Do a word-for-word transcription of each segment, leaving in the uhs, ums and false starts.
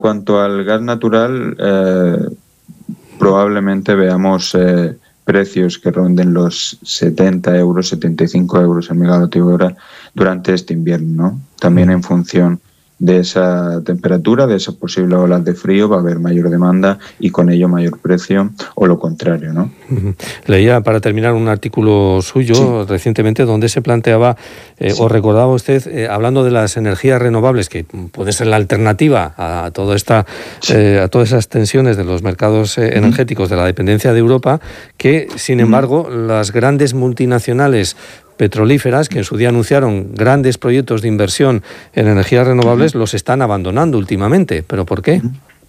cuanto al gas natural, eh, probablemente veamos eh, precios que ronden los setenta euros, setenta y cinco euros el megavatio hora durante este invierno, ¿no? También en función de esa temperatura, de esas posibles olas de frío, va a haber mayor demanda y con ello mayor precio, o lo contrario, ¿no? Leía, para terminar, un artículo suyo sí. recientemente donde se planteaba, eh, sí. o recordaba usted, eh, hablando de las energías renovables, que puede ser la alternativa a, toda esta, sí. eh, a todas esas tensiones de los mercados eh, energéticos, de la dependencia de Europa, que, sin embargo, las grandes multinacionales petrolíferas, que en su día anunciaron grandes proyectos de inversión en energías renovables, los están abandonando últimamente. ¿Pero por qué?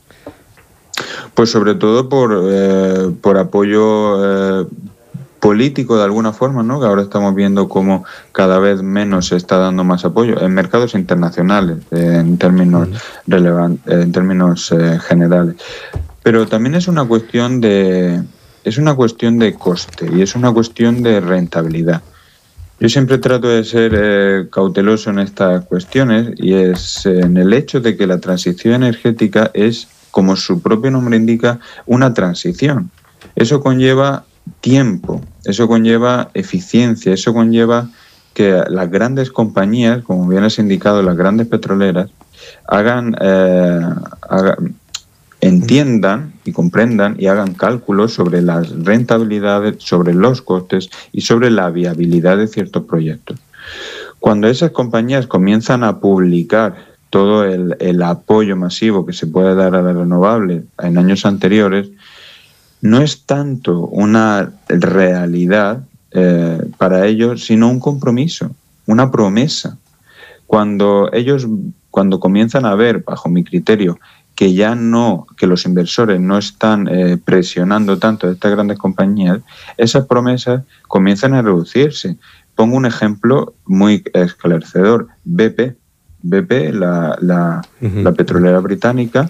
Pues sobre todo por, eh, por apoyo eh, político de alguna forma, ¿no? Que ahora estamos viendo cómo cada vez menos se está dando más apoyo en mercados internacionales, eh, en términos uh-huh. relevantes, en términos eh, generales. Pero también es una cuestión de es una cuestión de coste y es una cuestión de rentabilidad. Yo siempre trato de ser eh, cauteloso en estas cuestiones, y es eh, en el hecho de que la transición energética es, como su propio nombre indica, una transición. Eso conlleva tiempo, eso conlleva eficiencia, eso conlleva que las grandes compañías, como bien has indicado, las grandes petroleras, hagan, eh, hagan entiendan y comprendan y hagan cálculos sobre las rentabilidades, sobre los costes y sobre la viabilidad de ciertos proyectos. Cuando esas compañías comienzan a publicar todo el, el apoyo masivo que se puede dar a las renovables en años anteriores, no es tanto una realidad eh, para ellos, sino un compromiso, una promesa. Cuando ellos, cuando comienzan a ver, bajo mi criterio, que ya no, que los inversores no están eh, presionando tanto a estas grandes compañías, esas promesas comienzan a reducirse. Pongo un ejemplo muy esclarecedor. B P, B P, la, la, uh-huh. la petrolera británica,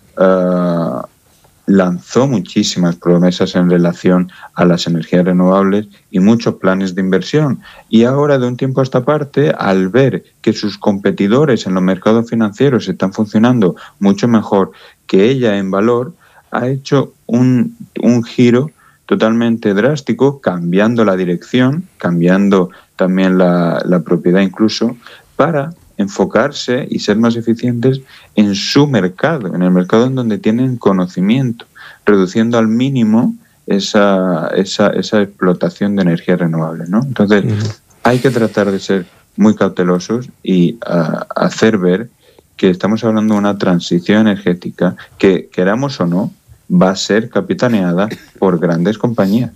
uh, lanzó muchísimas promesas en relación a las energías renovables y muchos planes de inversión. Y ahora, de un tiempo a esta parte, al ver que sus competidores en los mercados financieros están funcionando mucho mejor que ella en valor, ha hecho un, un giro totalmente drástico, cambiando la dirección, cambiando también la, la propiedad incluso, para enfocarse y ser más eficientes en su mercado, en el mercado en donde tienen conocimiento, reduciendo al mínimo esa, esa, esa explotación de energía renovable, ¿no? Entonces, uh-huh. hay que tratar de ser muy cautelosos y uh, hacer ver que estamos hablando de una transición energética que, queramos o no, va a ser capitaneada por grandes compañías.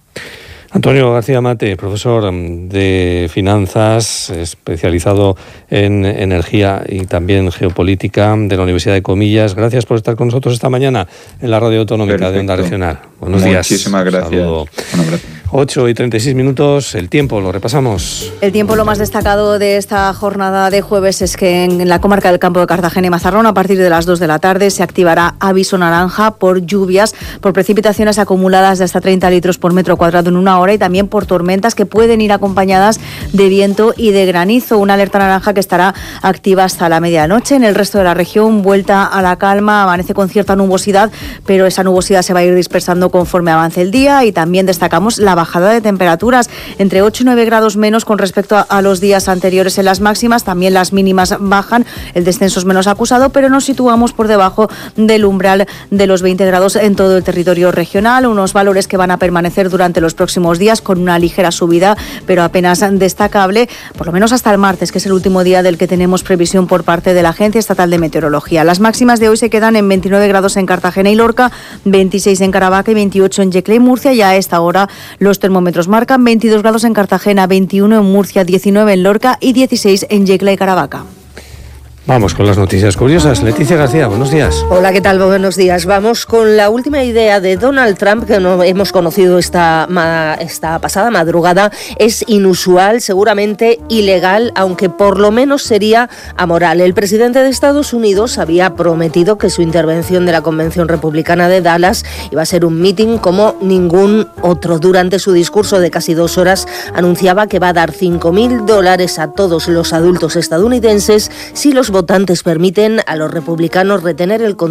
Antonio García Mate, profesor de finanzas, especializado en energía y también geopolítica de la Universidad de Comillas. Gracias por estar con nosotros esta mañana en la Radio Autonómica Perfecto. de Onda Regional. Buenos días. Muchísimas gracias. Bueno, ocho y treinta y seis minutos, el tiempo, lo repasamos. El tiempo, lo más destacado de esta jornada de jueves es que en la comarca del Campo de Cartagena y Mazarrón, a partir de las dos de la tarde, se activará aviso naranja por lluvias, por precipitaciones acumuladas de hasta treinta litros por metro cuadrado en una hora y también por tormentas que pueden ir acompañadas de viento y de granizo. Una alerta naranja que estará activa hasta la medianoche. En el resto de la región, vuelta a la calma, amanece con cierta nubosidad, pero esa nubosidad se va a ir dispersando conforme avance el día, y también destacamos la bajada de temperaturas, entre ocho y nueve grados menos con respecto a, a los días anteriores en las máximas. También las mínimas bajan, el descenso es menos acusado, pero nos situamos por debajo del umbral de los veinte grados en todo el territorio regional, unos valores que van a permanecer durante los próximos días con una ligera subida, pero apenas destacable, por lo menos hasta el martes, que es el último día del que tenemos previsión por parte de la Agencia Estatal de Meteorología. Las máximas de hoy se quedan en veintinueve grados en Cartagena y Lorca, veintiséis en Caravaca y veintiocho en Yecla y Murcia, y a esta hora los termómetros marcan veintidós grados en Cartagena, veintiuno en Murcia, diecinueve en Lorca y dieciséis en Yecla y Caravaca. Vamos con las noticias curiosas. Leticia García, buenos días. Hola, ¿qué tal? Buenos días. Vamos con la última idea de Donald Trump, que no hemos conocido esta, ma, esta pasada madrugada. Es inusual, seguramente ilegal, aunque por lo menos sería amoral. El presidente de Estados Unidos había prometido que su intervención de la Convención Republicana de Dallas iba a ser un mitin como ningún otro. Durante su discurso de casi dos horas anunciaba que va a dar cinco mil dólares a todos los adultos estadounidenses si los votantes permiten a los republicanos retener el control